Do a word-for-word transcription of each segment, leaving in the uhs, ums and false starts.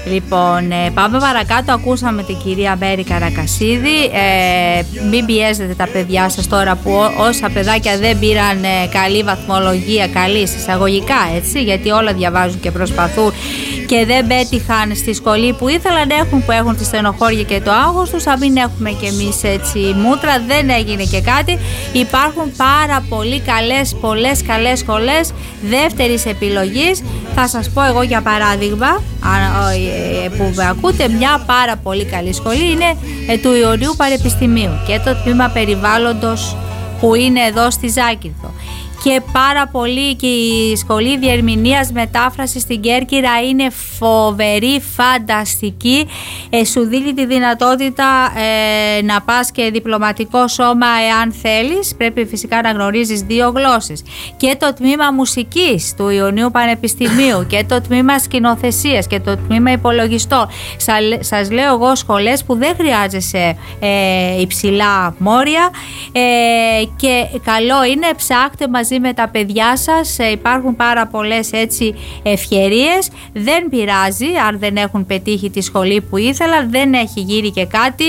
Λοιπόν, ε, πάμε παρακάτω. Ακούσαμε την κυρία Μέρη Καρακασίδη. Ε, μην πιέζετε τα παιδιά σας τώρα που ό, όσα παιδάκια δεν πήραν ε, καλή βαθμολογία, καλή εισαγωγικά, έτσι, γιατί όλα διαβάζουν και προσπαθούν και δεν πέτυχαν στη σχολή που ήθελαν, έχουν που έχουν τη στενοχώρια και το άγχος τους. Θα μην έχουμε κι εμείς έτσι μούτρα, δεν έγινε και κάτι. Υπάρχουν πάρα πολύ καλές, πολλές καλές σχολές δεύτερης επιλογής. Θα σας πω εγώ για παράδειγμα, που με ακούτε, μια πάρα πολύ καλή σχολή είναι του Ιωνίου Πανεπιστημίου και το τμήμα περιβάλλοντος που είναι εδώ στη Ζάκυνθο. Και πάρα πολύ και η σχολή διερμηνίας μετάφρασης στην Κέρκυρα είναι φοβερή, φανταστική. Ε, σου δίνει τη δυνατότητα ε, να πας και διπλωματικό σώμα εάν θέλεις. Πρέπει φυσικά να γνωρίζεις δύο γλώσσες. Και το τμήμα μουσικής του Ιωνίου Πανεπιστημίου και το τμήμα σκηνοθεσίας και το τμήμα υπολογιστών. Σα, σας λέω εγώ σχολές που δεν χρειάζεσαι ε, υψηλά μόρια ε, και καλό είναι, ψάχτε μαζί με τα παιδιά σας, υπάρχουν πάρα πολλές έτσι ευκαιρίες. Δεν πειράζει αν δεν έχουν πετύχει τη σχολή που ήθελαν, δεν έχει γίνει και κάτι,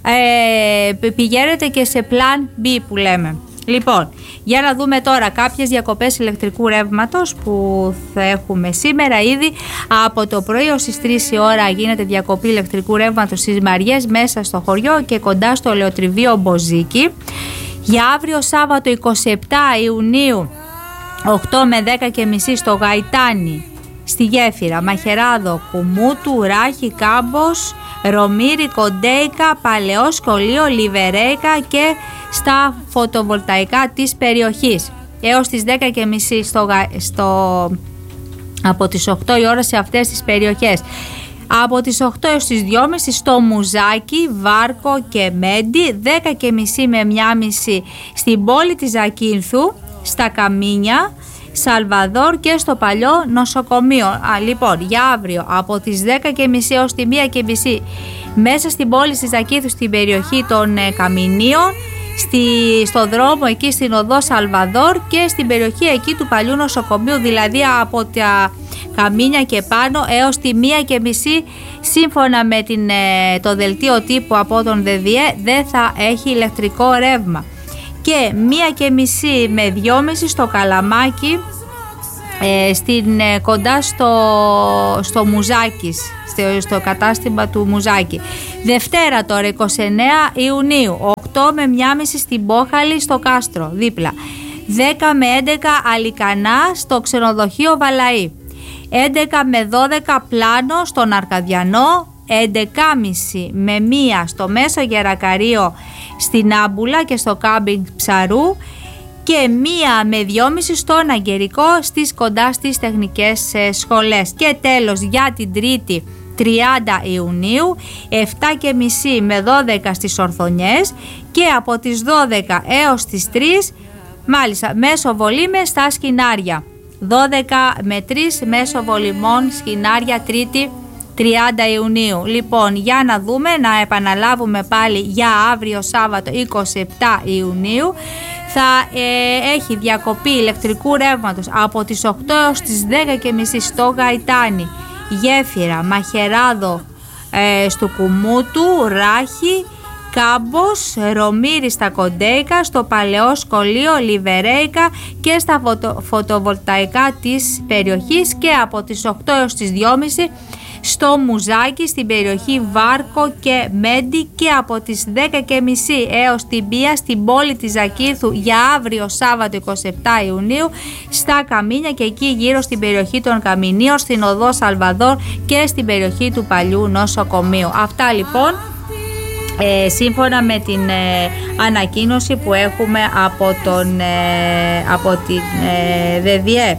ε, πηγαίνετε και σε plan B που λέμε. Λοιπόν, για να δούμε τώρα κάποιες διακοπές ηλεκτρικού ρεύματος που θα έχουμε σήμερα ήδη. Από το πρωί ως τις τρεις η ώρα γίνεται διακοπή ηλεκτρικού ρεύματος στις Μαριές μέσα στο χωριό και κοντά στο Λεωτριβείο Μποζίκη. Για αύριο Σάββατο εικοστή εβδόμη Ιουνίου οκτώ με δέκα και μισή στο Γαϊτάνι, στη Γέφυρα, Μαχαιράδο, Κουμούτου, Ράχη, Κάμπος, Ρωμήρη, Κοντέικα, Παλαιό Σχολείο, Λιβερέικα και στα φωτοβολταϊκά της περιοχής. Έως τις δέκα και μισή στο, στο, από τις οκτώ η ώρα σε αυτές τις περιοχές. Από τις οκτώ έως τις δυόμιση στο Μουζάκι, Βάρκο και Μέντι, δέκα και μισή με μία και μισή στην πόλη της Ζακύνθου, στα Καμίνια, Σαλβαδόρ και στο παλιό νοσοκομείο. Α, λοιπόν, για αύριο από τις δέκα και μισή έως τη μία και μισή μέσα στην πόλη της Ζακύνθου, στην περιοχή των ε, Καμινίων, στη, στο δρόμο εκεί στην οδό Σαλβαδόρ και στην περιοχή εκεί του παλιού νοσοκομείου, δηλαδή από τα Καμίνια και πάνω έως τη μία και μισή, σύμφωνα με την, το δελτίο τύπου από τον ΔΕΔΙΕ, δεν θα έχει ηλεκτρικό ρεύμα. Και μία και μισή με δυόμιση στο Καλαμάκι, ε, στην, ε, κοντά στο, στο Μουζάκης, στο, στο κατάστημα του Μουζάκη. Δευτέρα τώρα εικοστή ενάτη Ιουνίου, οκτώ με μία και μισή στην Πόχαλη στο Κάστρο δίπλα, δέκα με έντεκα Αλικανά στο ξενοδοχείο Βαλαή, έντεκα με δώδεκα Πλάνο στον Αρκαδιανό, έντεκα και μισή με μία στο Μέσο Γερακαρίο στην Άμπουλα και στο κάμπινγκ Ψαρού και μία με δυόμιση στον Αγγερικό στις κοντά στις τεχνικές σχολές. Και τέλος για την Τρίτη τριάντα Ιουνίου, επτά και μισή με δώδεκα στις Ορθονιές και από τις δώδεκα έως τις τρεις μάλιστα μέσω βολήμες στα Σκινάρια. δώδεκα με τρεις μέσω βολημών Σκινάρια, Τρίτη τριάντα Ιουνίου. Λοιπόν, για να δούμε, να επαναλάβουμε πάλι για αύριο Σάββατο εικοστή εβδόμη Ιουνίου. Θα ε, έχει διακοπή ηλεκτρικού ρεύματος από τις οκτώ έως τις δέκα και μισή στο Γαϊτάνι, Γέφυρα, Μαχαιράδο, ε, στο Κουμούτου, Ράχη, Κάμπος, Ρωμήρη στα Κοντέικα, στο Παλαιό Σχολείο, Λιβερέικα και στα φωτο, φωτοβολταϊκά της περιοχής και από τις οκτώ έως τις δυόμιση στο Μουζάκι, στην περιοχή Βάρκο και Μέντι και από τις δέκα και μισή έως την μία στην πόλη της Ζακύνθου για αύριο Σάββατο εικοστή εβδόμη Ιουνίου στα Καμίνια και εκεί γύρω στην περιοχή των Καμινίων, στην οδό Σαλβαδόρ και στην περιοχή του παλιού νοσοκομείου. Αυτά λοιπόν ε, σύμφωνα με την ε, ανακοίνωση που έχουμε από, τον, ε, από την ε, ΔΕΔΙΕ.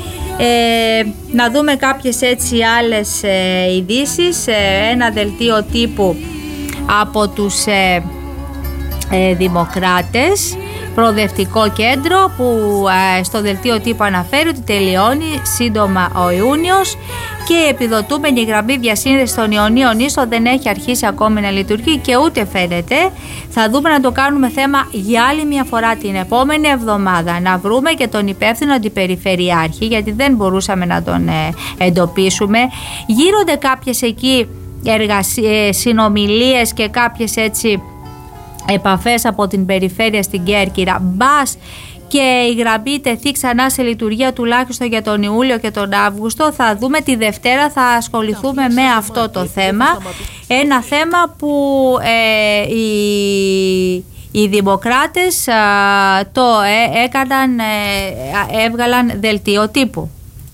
Ε, να δούμε κάποιες έτσι άλλες ε, ειδήσεις. ε, ένα δελτίο τύπου από τους ε, ε, Δημοκράτες προοδευτικό κέντρο που στο δελτίο τύπου αναφέρει ότι τελειώνει σύντομα ο Ιούνιος και η επιδοτούμενη γραμμή διασύνδεση των Ιωνίων Ίσο δεν έχει αρχίσει ακόμη να λειτουργεί και ούτε φαίνεται. Θα δούμε να το κάνουμε θέμα για άλλη μια φορά την επόμενη εβδομάδα, να βρούμε και τον υπεύθυνο αντιπεριφερειάρχη, γιατί δεν μπορούσαμε να τον εντοπίσουμε. Γίνονται κάποιες εκεί εργασίες, συνομιλίες και κάποιες έτσι επαφές από την περιφέρεια στην Κέρκυρα, μπας και η γραμμή τεθεί ξανά σε λειτουργία τουλάχιστον για τον Ιούλιο και τον Αύγουστο. Θα δούμε τη Δευτέρα, θα ασχοληθούμε με αυτό το θέμα, ένα θέμα που ε, οι, οι δημοκράτες α, το ε, έκαναν, ε, έβγαλαν δελτίο τύπου.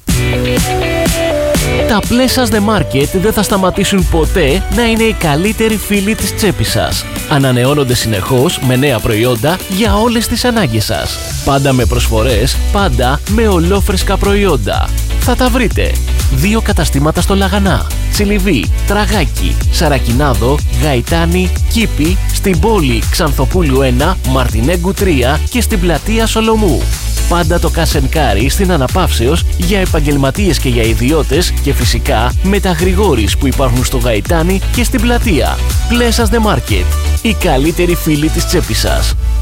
Τα Plessas The Market δεν θα σταματήσουν ποτέ να είναι οι καλύτεροι φίλοι της τσέπης σας. Ανανεώνονται συνεχώς με νέα προϊόντα για όλες τις ανάγκες σας. Πάντα με προσφορές, πάντα με ολόφρεσκα προϊόντα. Θα τα βρείτε. Δύο καταστήματα στο Λαγανά, Τσιλιβί, Τραγάκι, Σαρακινάδο, Γαϊτάνη, Κήπη, στην πόλη Ξανθοπούλου ένα, Μαρτινέγκου τρία και στην πλατεία Σολομού. Πάντα το Κασενκάρι στην Αναπαύσεως για επαγγελματίες και για ιδιώτες και φυσικά με τα γρηγόρης που υπάρχουν στο Γαϊτάνι και στην πλατεία. Plessas The Market, οι καλύτεροι φίλοι της τσέπης σας.